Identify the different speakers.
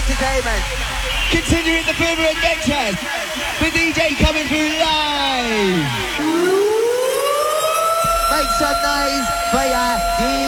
Speaker 1: Entertainment.
Speaker 2: Continuing the further adventures. The DJ coming through live.
Speaker 1: Make some noise for ya.